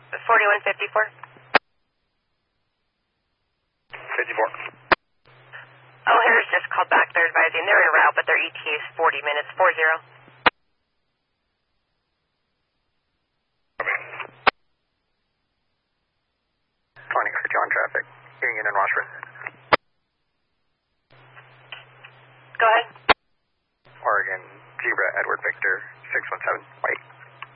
4154. 54. O'Hare's just called back. They're advising they're en route, but their ETA is 40 minutes. 40. Finding on traffic. Hearing in Rochford. Go ahead. Oregon, Zebra, Edward Victor, 617, white.